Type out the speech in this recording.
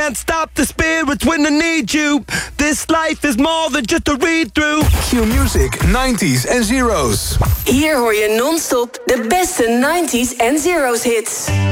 can't stop the spirits when I need you. This life is more than just a read-through. Q-Music 90s en Zeros. Hier hoor je non-stop de beste 90s en Zeros hits.